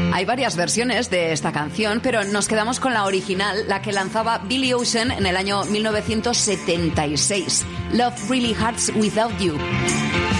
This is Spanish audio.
Hay varias versiones de esta canción, pero nos quedamos con la original, la que lanzaba Billy Ocean en el año 1976. Love Really Hurts Without You.